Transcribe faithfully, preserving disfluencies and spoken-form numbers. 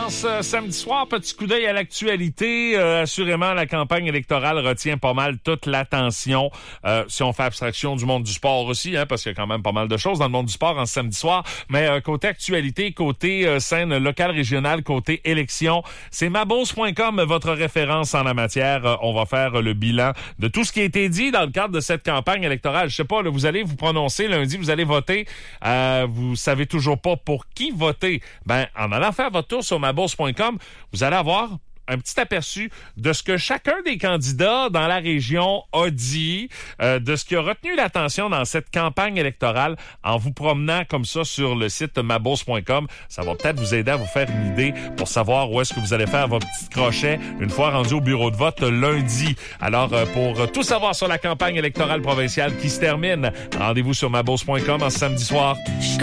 ce samedi soir, petit coup d'œil à l'actualité. Euh, assurément, la campagne électorale retient pas mal toute l'attention. Euh, si on fait abstraction du monde du sport aussi, hein, parce qu'il y a quand même pas mal de choses dans le monde du sport en ce samedi soir. Mais euh, côté actualité, côté euh, scène locale, régionale, côté élection, c'est mabose point com votre référence en la matière. Euh, on va faire le bilan de tout ce qui a été dit dans le cadre de cette campagne électorale. Je sais pas, là, vous allez vous prononcer lundi, vous allez voter. Euh, vous savez toujours pas pour qui voter. Ben, en allant faire votre tour sur mabose point com, vous allez avoir un petit aperçu de ce que chacun des candidats dans la région a dit, euh, de ce qui a retenu l'attention dans cette campagne électorale en vous promenant comme ça sur le site mabose point com. Ça va peut-être vous aider à vous faire une idée pour savoir où est-ce que vous allez faire votre petit crochet une fois rendu au bureau de vote lundi. Alors, euh, pour tout savoir sur la campagne électorale provinciale qui se termine, rendez-vous sur mabose point com en ce samedi soir.